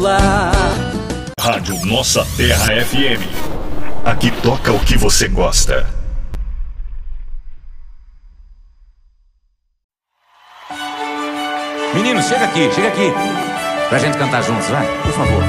Rádio Nossa Terra FM. Aqui toca o que você gosta. Meninos, chega aqui, pra gente cantar juntos, vai, por favor.